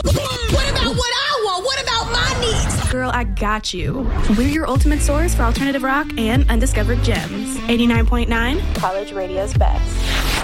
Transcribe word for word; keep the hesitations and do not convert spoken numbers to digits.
What about what I want? What about my needs? Girl, I got you. We're your ultimate source for alternative rock and undiscovered gems. eighty-nine point nine, College Radio's best.